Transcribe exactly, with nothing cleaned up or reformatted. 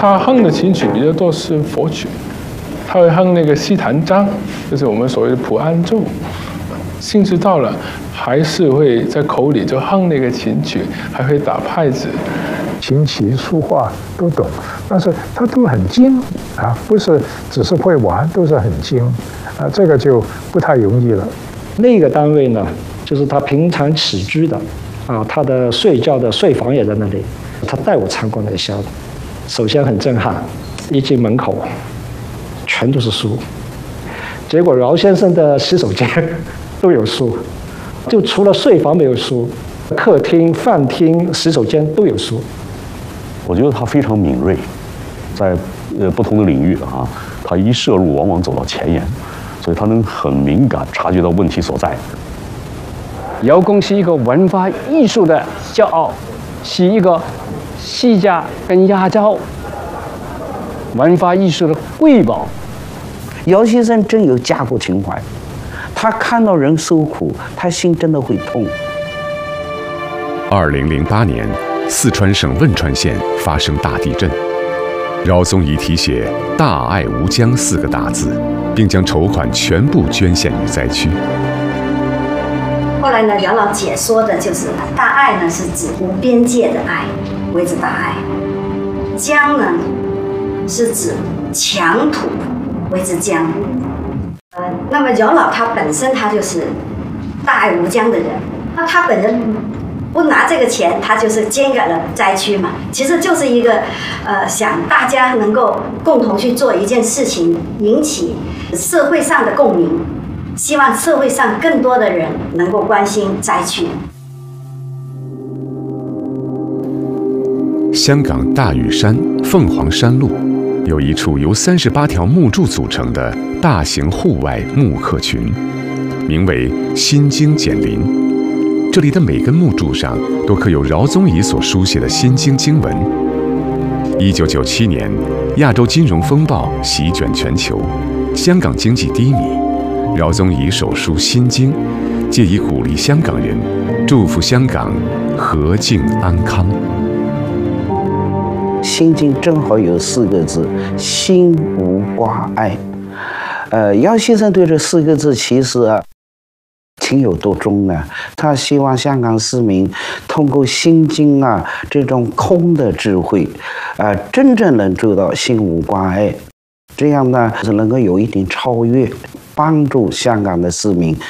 他哼的琴曲比较多是佛曲，他会哼那个西坛章，就是我们所谓的普安咒。兴致到了，还是会在口里就哼那个琴曲，还会打拍子。 琴棋书画都懂，但是他都很精啊，不是只是会玩，都是很精啊，这个就不太容易了。 那个单位呢，就是他平常起居的啊，他的睡觉的睡房也在那里。他带我参观了一下，首先很震撼，一进门口全都是书，结果饶先生的洗手间都有书，就除了睡房没有书，客厅、饭厅、洗手间都有书。 我觉得他非常敏锐，在呃不同的领域啊，他一涉入往往走到前沿，所以他能很敏感察觉到问题所在。 姚公是一个文化艺术的骄傲，是一个西家跟亚洲文化艺术的瑰宝。 姚先生真有家国情怀，他看到人受苦，他心真的会痛。 二零零八年，四川省汶川县发生大地震，饶宗颐题写“大爱无疆”四个大字，并将筹款全部捐献于灾区。 后来呢，姚老解说的就是大爱呢是指无边界的爱，为之大爱；疆呢是指强土，为之疆。呃，那么姚老他本身他就是大爱无疆的人，那他本人不拿这个钱，他就是捐给了灾区嘛。其实就是一个呃，想大家能够共同去做一件事情，引起社会上的共鸣。希望社会上更多的人能够关心灾区。 香港大屿山凤凰山路有一处由三十八条木柱组成的大型户外木刻群，名为心经简林。这里的每根木柱上都刻有饶宗颐所书写的心经经文。一九九七年，亚洲金融风暴席卷全球，香港经济低迷。饶宗颐手书《心经》，借以鼓励香港人，祝福香港和静安康。 《心经》正好有四个字：心无挂碍。呃，姚先生对这四个字其实啊，情有独钟呢。他希望香港市民通过《心经》啊这种空的智慧，啊、呃，真正能做到心无挂碍。这样呢，是能够有一点超越，帮助香港的市民